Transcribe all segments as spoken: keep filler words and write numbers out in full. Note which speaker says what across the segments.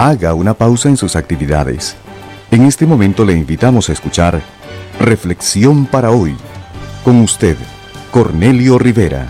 Speaker 1: haga una pausa en sus actividades. En este momento le invitamos a escuchar Reflexión para hoy. Con usted, Cornelio Rivera.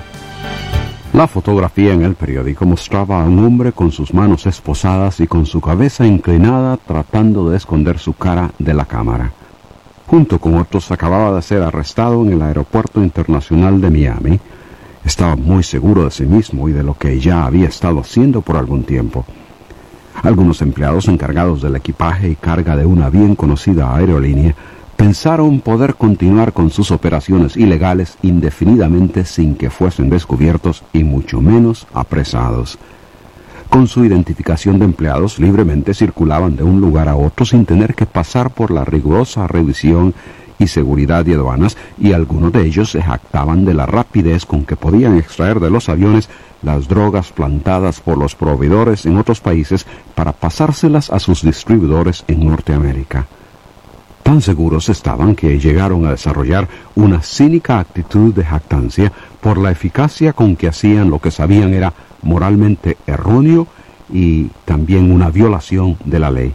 Speaker 2: La fotografía en el periódico mostraba a un hombre con sus manos esposadas y con su cabeza inclinada tratando de esconder su cara de la cámara. Junto con otros acababa de ser arrestado en el aeropuerto internacional de Miami. Estaba muy seguro de sí mismo y de lo que ya había estado haciendo por algún tiempo. Algunos empleados encargados del equipaje y carga de una bien conocida aerolínea pensaron poder continuar con sus operaciones ilegales indefinidamente sin que fuesen descubiertos y mucho menos apresados. Con su identificación de empleados libremente circulaban de un lugar a otro sin tener que pasar por la rigurosa revisión y seguridad de aduanas, y algunos de ellos se jactaban de la rapidez con que podían extraer de los aviones las drogas plantadas por los proveedores en otros países para pasárselas a sus distribuidores en Norteamérica. Tan seguros estaban que llegaron a desarrollar una cínica actitud de jactancia por la eficacia con que hacían lo que sabían era moralmente erróneo y también una violación de la ley.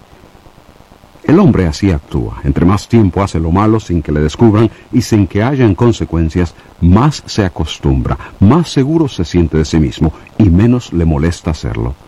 Speaker 2: El hombre así actúa. Entre más tiempo hace lo malo sin que le descubran y sin que hayan consecuencias, más se acostumbra, más seguro se siente de sí mismo y menos le molesta hacerlo.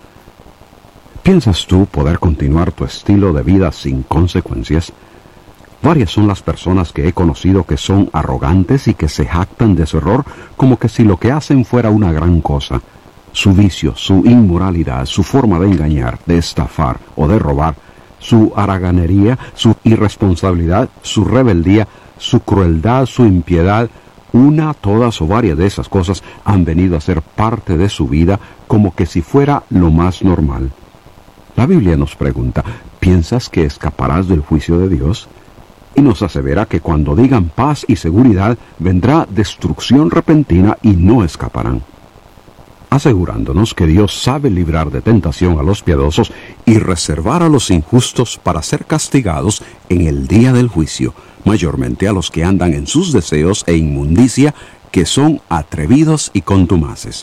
Speaker 2: ¿Piensas tú poder continuar tu estilo de vida sin consecuencias? Varias son las personas que he conocido que son arrogantes y que se jactan de su error como que si lo que hacen fuera una gran cosa. Su vicio, su inmoralidad, su forma de engañar, de estafar o de robar, su haraganería, su irresponsabilidad, su rebeldía, su crueldad, su impiedad, una, todas o varias de esas cosas han venido a ser parte de su vida como que si fuera lo más normal. La Biblia nos pregunta, ¿piensas que escaparás del juicio de Dios? Y nos asevera que cuando digan paz y seguridad, vendrá destrucción repentina y no escaparán, asegurándonos que Dios sabe librar de tentación a los piadosos y reservar a los injustos para ser castigados en el día del juicio, mayormente a los que andan en sus deseos e inmundicia, que son atrevidos y contumaces.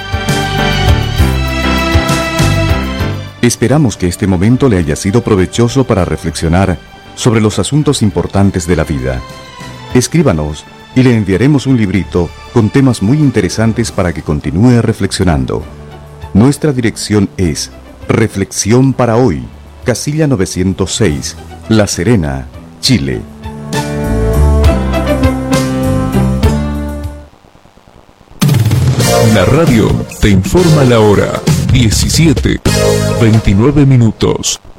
Speaker 1: Esperamos que este momento le haya sido provechoso para reflexionar sobre los asuntos importantes de la vida. Escríbanos y le enviaremos un librito con temas muy interesantes para que continúe reflexionando. Nuestra dirección es Reflexión para Hoy, Casilla novecientos seis, La Serena, Chile.
Speaker 3: La radio te informa la hora, diecisiete, veintinueve minutos.